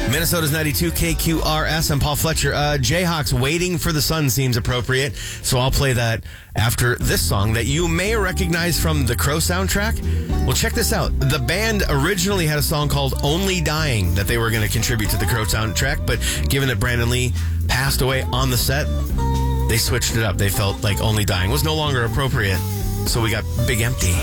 Minnesota's 92 KQRS. I'm Paul Fletcher. Jayhawk's Waiting for the Sun seems appropriate, so I'll play that after this song that you may recognize from the Crow soundtrack. Well, check this out. The band originally had a song called Only Dying that they were going to contribute to the Crow soundtrack, but given that Brandon Lee passed away on the set, they switched it up. They felt like Only Dying was no longer appropriate, so we got Big Empty.